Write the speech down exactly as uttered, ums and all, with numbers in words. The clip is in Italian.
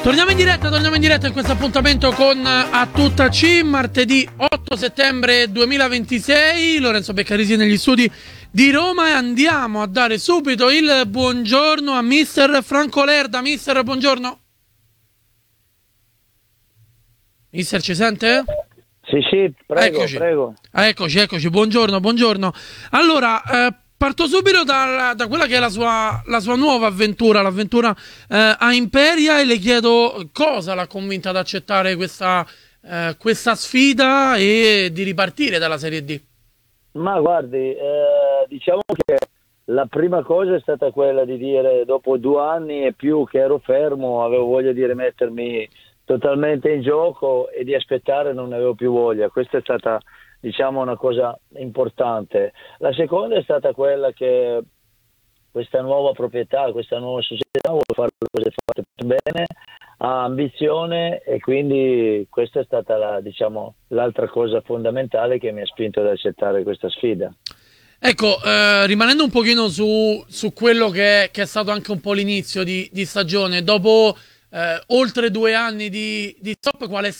Torniamo in diretta, torniamo in diretta in questo appuntamento con A Tutta C, martedì otto settembre duemilaventisei. Lorenzo Beccarisi negli studi di Roma e andiamo a dare subito il buongiorno a mister Franco Lerda. Mister, buongiorno. Mister, ci sente? Sì, sì, prego, eccoci. prego. Eccoci, eccoci, buongiorno, buongiorno. Allora, eh, parto subito da, da quella che è la sua, la sua nuova avventura, l'avventura eh, a Imperia, e le chiedo cosa l'ha convinta ad accettare questa, eh, questa sfida e di ripartire dalla Serie D. Ma guardi, eh, diciamo che la prima cosa è stata quella di dire, dopo due anni e più che ero fermo, avevo voglia di rimettermi totalmente in gioco e di aspettare non ne avevo più voglia. Questa è stata, diciamo, una cosa importante. La seconda è stata quella che questa nuova proprietà, questa nuova società vuole fare le cose fatte per bene, ha ambizione, e quindi questa è stata la, diciamo, l'altra cosa fondamentale che mi ha spinto ad accettare questa sfida. Ecco, eh, rimanendo un pochino su, su quello che è, che è stato anche un po' l'inizio di, di stagione, dopo eh, oltre due anni di, di stop, qual è